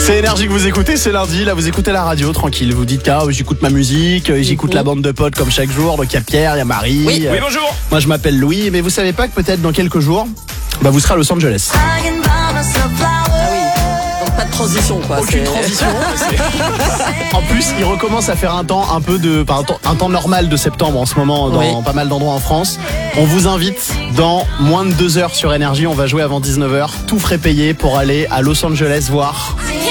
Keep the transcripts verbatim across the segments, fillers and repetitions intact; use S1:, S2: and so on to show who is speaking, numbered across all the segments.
S1: C'est Énergie que vous écoutez, c'est lundi, là vous écoutez la radio, tranquille. Vous dites ah, j'écoute ma musique, j'écoute mmh. la bande de potes comme chaque jour. Donc il y a Pierre, il y a Marie.
S2: Oui,
S1: euh,
S2: oui bonjour.
S1: Moi je m'appelle Louis, mais vous savez pas que peut-être dans quelques jours, bah vous serez à Los Angeles.
S2: Ah oui, donc pas de transition quoi.
S1: Aucune
S2: c'est...
S1: transition. En plus, il recommence à faire un temps un peu de, enfin, un, temps, un temps normal de septembre en ce moment dans oui. pas mal d'endroits en France. On vous invite dans moins de deux heures sur Énergie, on va jouer avant dix-neuf heures, tout frais payé pour aller à Los Angeles voir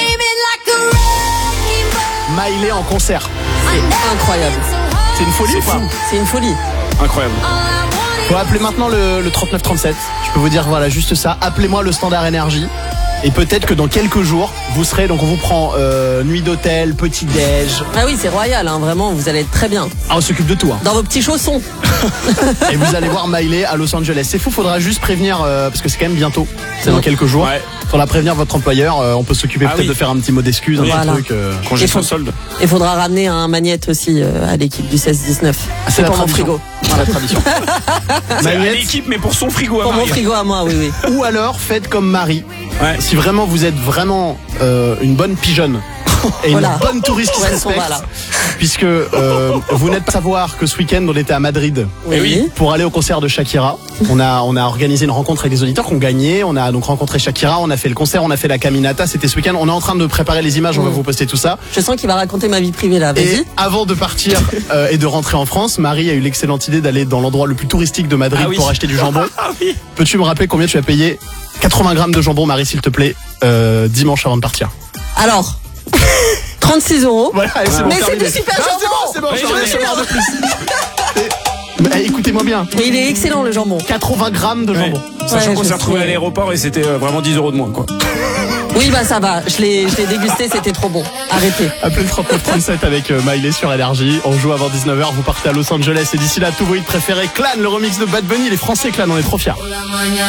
S1: Miley en concert.
S2: C'est incroyable.
S1: C'est une folie
S2: c'est
S1: ou pas?
S2: C'est une folie.
S1: Incroyable. Faut appeler maintenant le, le trente-neuf trente-sept. Je peux vous dire voilà juste ça. Appelez-moi le standard Énergie. Et peut-être que dans quelques jours, vous serez, donc on vous prend euh, nuit d'hôtel, petit déj.
S2: Ah oui, c'est royal, hein, vraiment, vous allez être très bien.
S1: Ah, on s'occupe de tout. Hein.
S2: Dans vos petits chaussons.
S1: Et vous allez voir Miley à Los Angeles. C'est fou, faudra juste prévenir, euh, parce que c'est quand même bientôt, c'est dans quelques jours. Ouais. Faudra prévenir votre employeur, euh, on peut s'occuper ah peut-être oui. de faire un petit mot d'excuse,
S2: oui.
S1: un
S2: voilà.
S1: petit truc. Euh,
S2: congé sans solde. Et faudra ramener un magnète aussi euh, à l'équipe du seize dix-neuf.
S1: Ah, c'est la
S2: pour mon
S1: tradition.
S2: frigo.
S1: Ah, la tradition.
S3: Magnète. À l'équipe, mais pour son frigo à
S2: Pour
S3: Marie.
S2: mon frigo à moi, oui, oui.
S1: Ou alors, faites comme Marie.
S3: Ouais.
S1: Si vraiment vous êtes vraiment euh, une bonne pigeonne et
S2: voilà.
S1: une bonne touriste qui se respecte, puisque euh, vous n'êtes pas à savoir que ce week-end on était à Madrid
S2: oui.
S1: pour aller au concert de Shakira. On a on a organisé une rencontre avec des auditeurs qui ont gagné. On a donc rencontré Shakira, on a fait le concert, on a fait la caminata. C'était ce week-end. On est en train de préparer les images. Mmh. On va vous poster tout ça.
S2: Je sens qu'il va raconter ma vie privée là. Vas-y.
S1: Et avant de partir euh, et de rentrer en France, Marie a eu l'excellente idée d'aller dans l'endroit le plus touristique de Madrid ah oui. pour acheter du jambon.
S3: Ah oui.
S1: Peux-tu me rappeler combien tu as payé? quatre-vingts grammes de jambon, Marie, s'il te plaît, euh, dimanche avant de partir.
S2: Alors, trente-six euros.
S1: Voilà, allez, c'est bon,
S2: mais
S1: terminé.
S2: c'est du super
S1: non,
S2: jambon.
S1: C'est bon, c'est bon,
S2: oui,
S1: j'en ai de plus. Mais, écoutez-moi bien.
S2: Mais il est excellent le jambon.
S1: quatre-vingts grammes de jambon.
S3: Ouais. Sachant ouais, qu'on s'est retrouvé à l'aéroport et c'était vraiment dix euros de moins, quoi.
S2: Oui, bah ça va. Je l'ai, je l'ai dégusté, c'était trop bon. Arrêtez.
S1: Appelez le trente-neuf trente-sept avec euh, Miley sur Énergie. On joue avant dix-neuf heures. Vous partez à Los Angeles et d'ici là, tout vos hits préférés. Clan, le remix de Bad Bunny. Les Français Clan, on est trop fiers.